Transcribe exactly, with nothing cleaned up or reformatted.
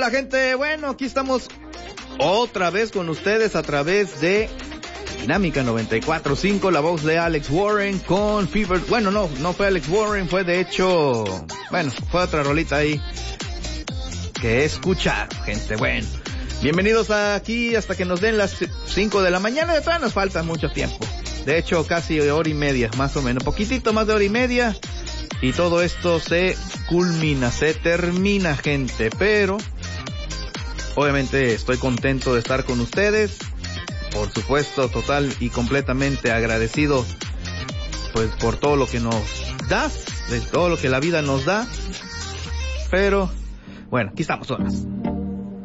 Hola, gente. Bueno, aquí estamos otra vez con ustedes a través de Dinámica noventa y cuatro punto cinco, la voz de Alex Warren con Fever. Bueno, no, no fue Alex Warren, fue de hecho, bueno, fue otra rolita ahí que escuchar, gente. Bueno, bienvenidos aquí hasta que nos den las cinco de la mañana. De todas nos falta mucho tiempo. De hecho, casi hora y media, más o menos, poquitito más de hora y media. Y todo esto se culmina, se termina, gente. Pero, obviamente, estoy contento de estar con ustedes. Por supuesto, total y completamente agradecido, pues, por todo lo que nos da, de todo lo que la vida nos da. Pero, bueno, aquí estamos, horas.